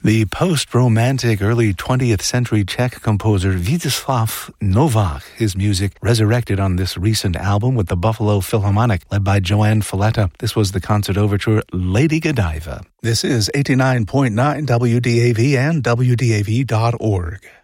The post-romantic early 20th century Czech composer Vítězslav Novák, his music resurrected on this recent album with the Buffalo Philharmonic, led by Joanne Falletta. This was the concert overture Lady Godiva. This is 89.9 WDAV and WDAV.org.